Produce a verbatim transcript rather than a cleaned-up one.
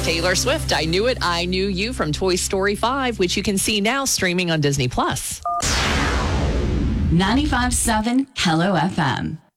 Taylor Swift, I Knew It, I Knew You from Toy Story five, which you can see now streaming on Disney Plus. ninety-five point seven Hello F M.